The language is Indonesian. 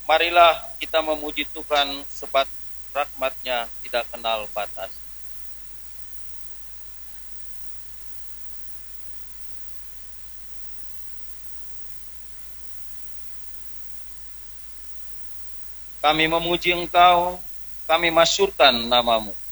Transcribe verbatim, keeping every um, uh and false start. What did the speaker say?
Marilah kita memuji Tuhan sebab rahmat-Nya tidak kenal batas. Kami memuji Engkau, kami masyurkan nama-Mu.